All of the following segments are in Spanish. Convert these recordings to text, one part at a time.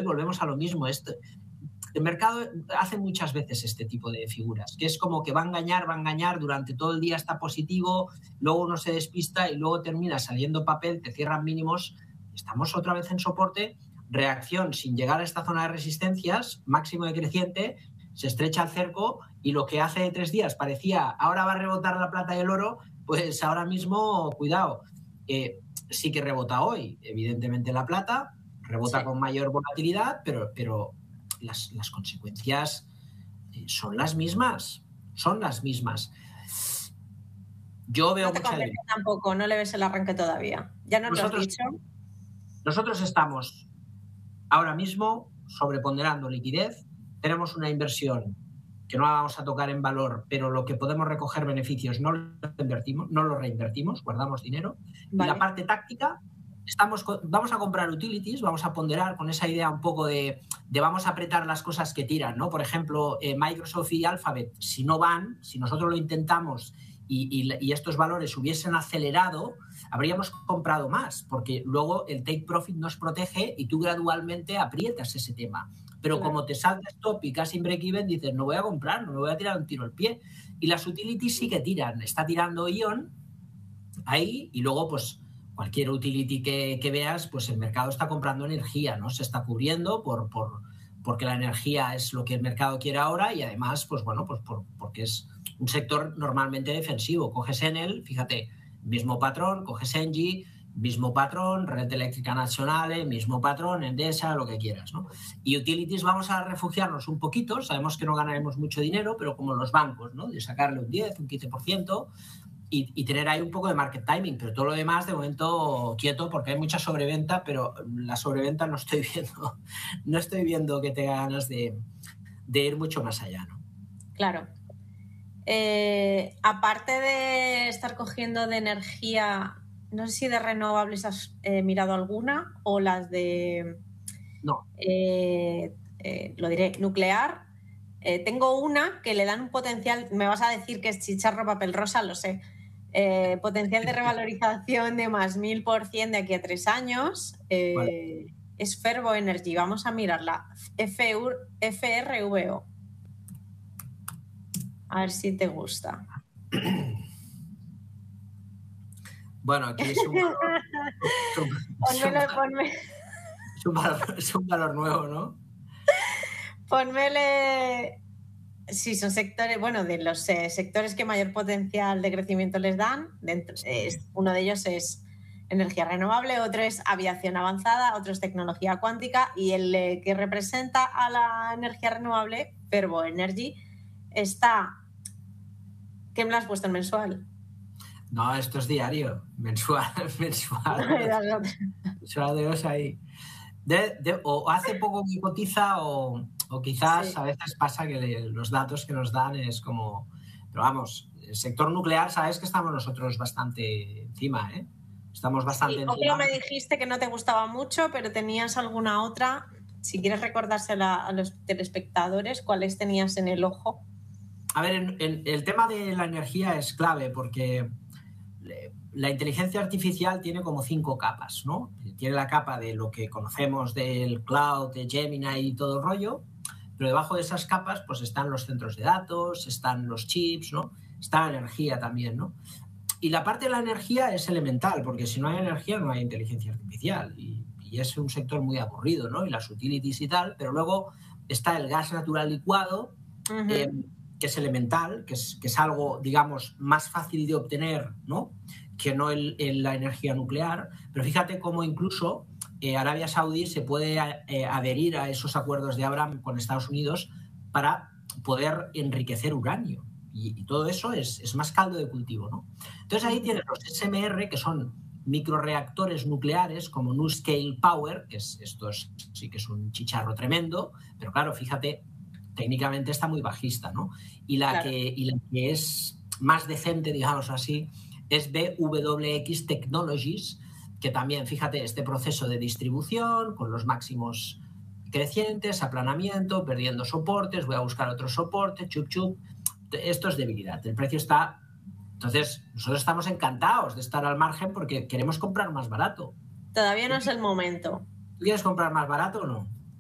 volvemos a lo mismo. El mercado hace muchas veces este tipo de figuras, que es como que va a engañar, durante todo el día está positivo, luego uno se despista y luego termina saliendo papel, te cierran mínimos, estamos otra vez en soporte, reacción sin llegar a esta zona de resistencias, máximo decreciente, se estrecha el cerco y lo que hace 3 días parecía ahora va a rebotar la plata y el oro, pues ahora mismo, cuidado, sí que rebota hoy, evidentemente la plata, rebota con mayor volatilidad, pero las consecuencias son las mismas. Yo veo no te convence tampoco, no le ves el arranque todavía. Ya nos lo has dicho. Nosotros estamos ahora mismo sobreponderando liquidez. Tenemos una inversión que no la vamos a tocar en valor, pero lo que podemos recoger beneficios no lo reinvertimos, guardamos dinero. Vale. Y la parte táctica, vamos a comprar utilities, vamos a ponderar con esa idea un poco de vamos a apretar las cosas que tiran, ¿no? Por ejemplo, Microsoft y Alphabet, si no van, si nosotros lo intentamos y estos valores hubiesen acelerado, habríamos comprado más, porque luego el take profit nos protege y tú gradualmente aprietas ese tema. Pero claro, como te salta stop y casi break-even, dices, no voy a comprar, no me voy a tirar un tiro al pie. Y las utilities sí que tiran. Está tirando ION ahí y luego, pues, cualquier utility que veas, pues el mercado está comprando energía, ¿no? Se está cubriendo porque la energía es lo que el mercado quiere ahora y además, pues bueno, pues porque es un sector normalmente defensivo. Coges Enel, fíjate, mismo patrón, coges Engie, mismo patrón, Red Eléctrica Nacional, mismo patrón, Endesa, lo que quieras, ¿no? Y utilities vamos a refugiarnos un poquito, sabemos que no ganaremos mucho dinero, pero como los bancos, ¿no? De sacarle un 10, un 15% y tener ahí un poco de market timing, pero todo lo demás de momento quieto porque hay mucha sobreventa, pero la sobreventa no estoy viendo que tenga ganas de ir mucho más allá, ¿no? Claro. Aparte de estar cogiendo de energía, no sé si de renovables has mirado alguna o las de... No. Lo diré, nuclear. Tengo una que le dan un potencial, me vas a decir que es chicharro papel rosa, lo sé. Potencial de revalorización de más 1000% de aquí a 3 años. Vale. Es Fervo Energy, vamos a mirarla. FRVO. A ver si te gusta. Bueno, aquí es un valor nuevo, ¿no? Pónmele... Sí, son sectores, bueno, de los sectores que mayor potencial de crecimiento les dan. Uno de ellos es energía renovable, otro es aviación avanzada, otro es tecnología cuántica y el que representa a la energía renovable, Fervo Energy, está... ¿Qué me lo has puesto en mensual? No, esto es diario, mensual. Mensual de los ahí. O hace poco que cotiza o quizás a veces pasa que los datos que nos dan es como... Pero vamos, el sector nuclear, sabes que estamos nosotros bastante encima, ¿eh? Estamos bastante encima. Me dijiste que no te gustaba mucho, pero tenías alguna otra. Si quieres recordársela a los telespectadores, ¿cuáles tenías en el ojo? A ver, el tema de la energía es clave porque la inteligencia artificial tiene como 5 capas, ¿no? Tiene la capa de lo que conocemos del cloud, de Gemini y todo el rollo, pero debajo de esas capas pues están los centros de datos, están los chips, ¿no? Está la energía también, ¿no? Y la parte de la energía es elemental, porque si no hay energía no hay inteligencia artificial y es un sector muy aburrido, ¿no? Y las utilities y tal, pero luego está el gas natural licuado, que es elemental, que es algo, digamos, más fácil de obtener, ¿no? Que no la energía nuclear. Pero fíjate cómo incluso Arabia Saudí se puede adherir a esos acuerdos de Abraham con Estados Unidos para poder enriquecer uranio. Y todo eso es más caldo de cultivo, ¿no? Entonces ahí tienes los SMR, que son microreactores nucleares como NuScale Power, esto sí que es un chicharro tremendo, pero claro, fíjate, técnicamente está muy bajista, ¿no? Y la que es más decente, digamos así, es BWX Technologies, que también, fíjate, este proceso de distribución con los máximos crecientes, aplanamiento, perdiendo soportes, voy a buscar otro soporte, chup chup. Esto es debilidad, el precio está... Entonces, nosotros estamos encantados de estar al margen porque queremos comprar más barato. Todavía no es el momento. ¿Tú quieres comprar más barato o no?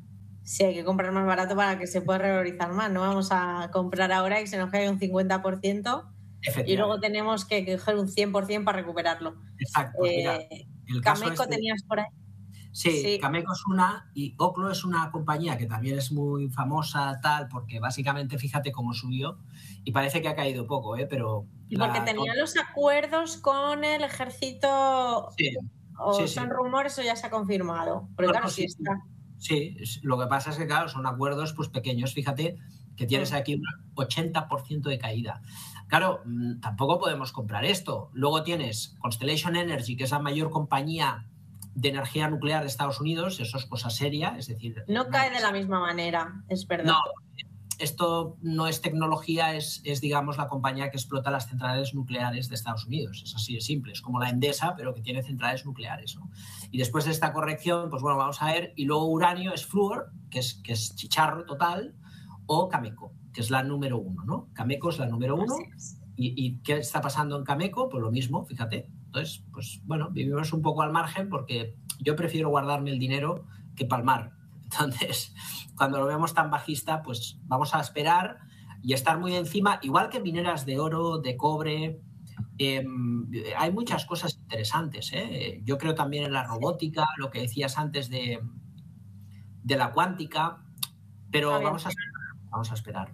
Sí, hay que comprar más barato para que se pueda revalorizar más. No vamos a comprar ahora y se nos caiga un 50% y luego Efectivamente. tenemos que coger un 100% para recuperarlo. Exacto. Pues mira, el caso Cameco este. tenías por ahí. Sí, Sí, Cameco es una y Oclo es una compañía que también es muy famosa, tal, porque básicamente fíjate cómo subió y parece que ha caído poco, pero y porque tenía los acuerdos con el ejército, sí, o sí, son sí. rumores o ya se ha confirmado. Porque No, claro, no, sí sí, está. sí, lo que pasa es que, claro, son acuerdos pues pequeños. Fíjate que tienes aquí un 80% de caída. Claro, tampoco podemos comprar esto. Luego tienes Constellation Energy, que es la mayor compañía de energía nuclear de Estados Unidos. Eso es cosa seria, es decir, No cae de la misma manera, es no, verdad. esto no es tecnología, es, digamos, la compañía que explota las centrales nucleares de Estados Unidos. Es así de simple, es como la Endesa, pero que tiene centrales nucleares, ¿no? Y después de esta corrección, pues bueno, vamos a ver. Y luego uranio es Fluor, que es chicharro total, o Cameco, que es la número 1, ¿no? Cameco es la número Así 1. es. ¿Y qué está pasando en Cameco? Pues lo mismo, fíjate. Entonces, pues bueno, vivimos un poco al margen porque yo prefiero guardarme el dinero que palmar. Entonces, cuando lo vemos tan bajista, pues vamos a esperar y estar muy encima, igual que mineras de oro, de cobre. Hay muchas cosas interesantes. Yo creo también en la robótica, lo que decías antes de la cuántica, pero Aviación. vamos a esperar.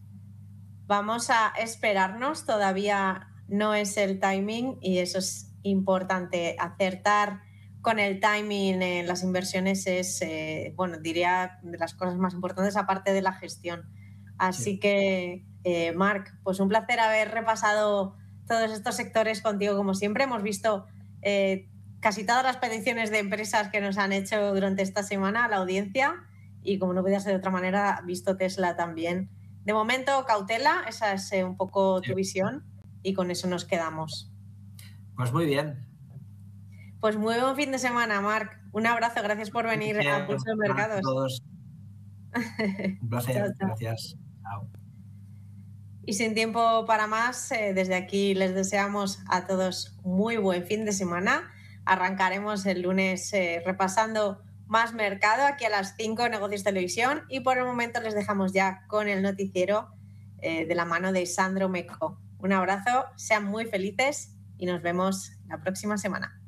Vamos a esperarnos, todavía no es el timing y eso es importante. Acertar con el timing en las inversiones es, bueno, diría de las cosas más importantes aparte de la gestión. Así Sí. que, Marc, pues un placer haber repasado todos estos sectores contigo como siempre. Hemos visto casi todas las peticiones de empresas que nos han hecho durante esta semana a la audiencia y como no podía ser de otra manera, visto Tesla también. De momento, cautela, esa es un poco Sí. tu visión y con eso nos quedamos. Pues muy bien. Pues muy buen fin de semana, Marc. Un abrazo, gracias por venir a Pulso de Buenas a Mercados. todos. Un Chao, placer. chao. Gracias. Chao. Y sin tiempo para más, desde aquí les deseamos a todos muy buen fin de semana. Arrancaremos el lunes repasando más mercado aquí a las 5 Negocios Televisión y por el momento les dejamos ya con el noticiero de la mano de Sandro Meco. Un abrazo, sean muy felices y nos vemos la próxima semana.